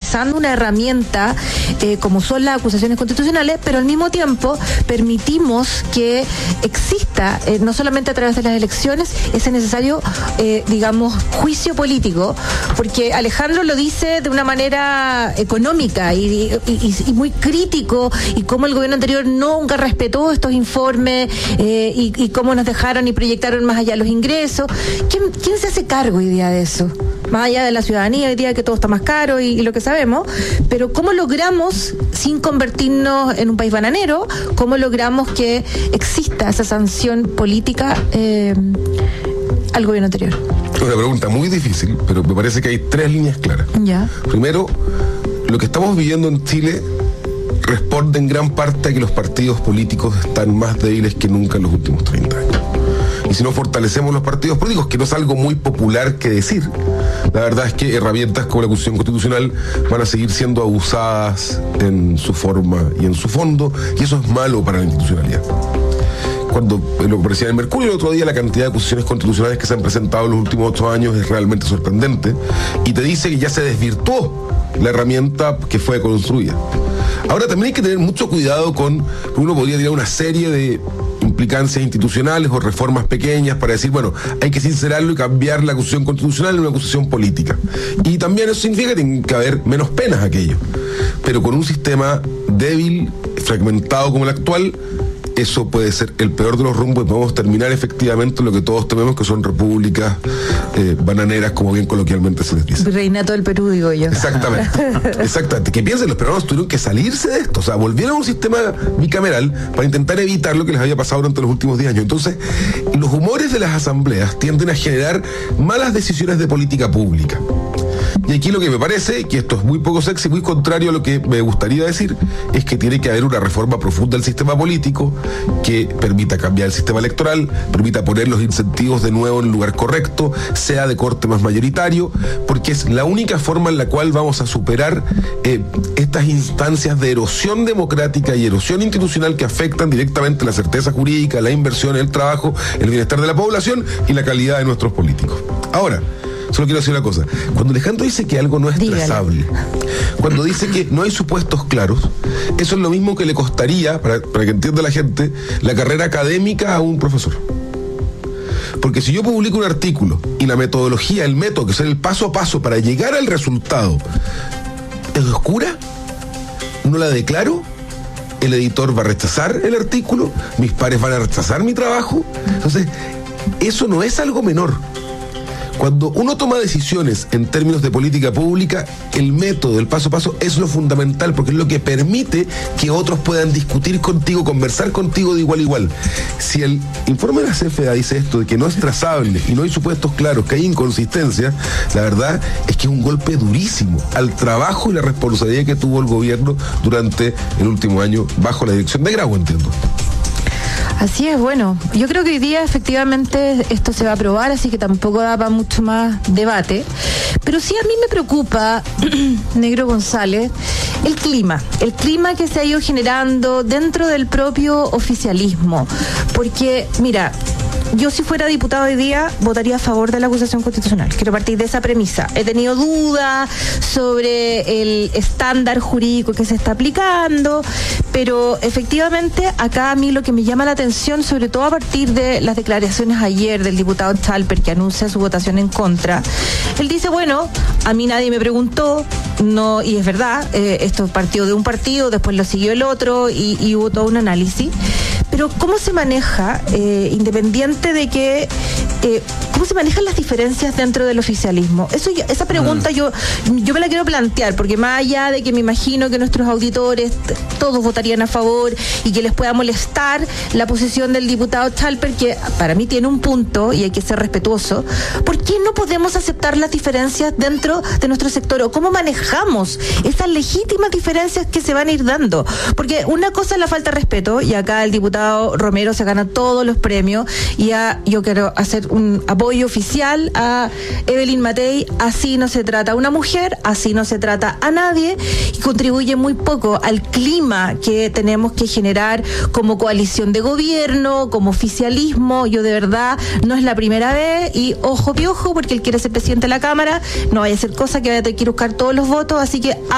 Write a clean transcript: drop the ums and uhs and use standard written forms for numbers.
utilizando una herramienta como son las acusaciones constitucionales, pero al mismo tiempo permitimos que exista, no solamente a través de las elecciones, ese necesario, juicio político, porque Alejandro lo dice de una manera económica y muy crítico, y cómo el gobierno anterior nunca respetó estos informes, y cómo nos dejaron y proyectaron más allá los ingresos. ¿Quién se hace cargo hoy día de eso? Más allá de la ciudadanía, hoy día que todo está más caro y lo que sabemos, pero ¿cómo logramos, sin convertirnos en un país bananero, cómo logramos que exista esa sanción política al gobierno anterior? Una pregunta muy difícil, pero me parece que hay 3 líneas claras. Ya. Primero, lo que estamos viviendo en Chile responde en gran parte a que los partidos políticos están más débiles que nunca en los últimos 30 años. Y si no fortalecemos los partidos políticos, que no es algo muy popular que decir, la verdad es que herramientas como la acusación constitucional van a seguir siendo abusadas en su forma y en su fondo, y eso es malo para la institucionalidad. Cuando lo que decía en el Mercurio el otro día, la cantidad de acusaciones constitucionales que se han presentado en los últimos 8 años es realmente sorprendente, y te dice que ya se desvirtuó la herramienta que fue construida. Ahora también hay que tener mucho cuidado con, uno podría tirar una serie de implicancias institucionales o reformas pequeñas para decir, bueno, hay que sincerarlo y cambiar la acusación constitucional en una acusación política. Y también eso significa que tiene que haber menos penas aquello. Pero con un sistema débil, fragmentado como el actual, eso puede ser el peor de los rumbos y podemos terminar efectivamente lo que todos tememos, que son repúblicas bananeras, como bien coloquialmente se les dice. Virreinato del Perú, digo yo. Exactamente. Que piensen, los peruanos tuvieron que salirse de esto, o sea, volvieron a un sistema bicameral para intentar evitar lo que les había pasado durante los últimos 10 años. Entonces, los humores de las asambleas tienden a generar malas decisiones de política pública. Y aquí lo que me parece, que esto es muy poco sexy, muy contrario a lo que me gustaría decir, es que tiene que haber una reforma profunda del sistema político que permita cambiar el sistema electoral, permita poner los incentivos de nuevo en el lugar correcto, sea de corte más mayoritario, porque es la única forma en la cual vamos a superar estas instancias de erosión democrática y erosión institucional que afectan directamente la certeza jurídica, la inversión, el trabajo, el bienestar de la población y la calidad de nuestros políticos. Ahora, solo quiero decir una cosa. Cuando Alejandro dice que algo no es trazable, cuando dice que no hay supuestos claros, eso es lo mismo que le costaría, para que entienda la gente, la carrera académica a un profesor. Porque si yo publico un artículo y la metodología, el método, que es el paso a paso para llegar al resultado, es oscura, no la declaro, el editor va a rechazar el artículo, mis pares van a rechazar mi trabajo. Entonces, eso no es algo menor. Cuando uno toma decisiones en términos de política pública, el método, el paso a paso, es lo fundamental, porque es lo que permite que otros puedan discutir contigo, conversar contigo de igual a igual. Si el informe de la CFA dice esto, de que no es trazable y no hay supuestos claros, que hay inconsistencia, la verdad es que es un golpe durísimo al trabajo y la responsabilidad que tuvo el gobierno durante el último año bajo la dirección de Grau, entiendo. Así es, bueno, yo creo que hoy día efectivamente esto se va a aprobar, así que tampoco da para mucho más debate, pero sí a mí me preocupa, Negro González, el clima que se ha ido generando dentro del propio oficialismo, porque mira, yo si fuera diputado hoy día votaría a favor de la acusación constitucional. Quiero partir de esa premisa. He tenido dudas sobre el estándar jurídico que se está aplicando, pero efectivamente acá a mí lo que me llama la atención, sobre todo a partir de las declaraciones ayer del diputado Chalper, que anuncia su votación en contra, él dice, bueno, a mí nadie me preguntó, no, y es verdad, esto partió de un partido, después lo siguió el otro y hubo todo un análisis. Pero ¿cómo se maneja, independiente de que, cómo se manejan las diferencias dentro del oficialismo? Esa pregunta yo me la quiero plantear, porque más allá de que me imagino que nuestros auditores todos votarían a favor y que les pueda molestar la posición del diputado Chalper, que para mí tiene un punto y hay que ser respetuoso, ¿por qué no podemos aceptar las diferencias dentro de nuestro sector? ¿O cómo manejamos esas legítimas diferencias que se van a ir dando? Porque una cosa es la falta de respeto, y acá el diputado Romero se gana todos los premios, y yo quiero hacer un apoyo oficial a Evelyn Matei. Así no se trata a una mujer, así no se trata a nadie, y contribuye muy poco al clima que tenemos que generar como coalición de gobierno, como oficialismo. Yo de verdad, no es la primera vez, y ojo piojo, porque él quiere ser presidente de la Cámara, no vaya a ser cosa que vaya a tener que buscar todos los votos, así que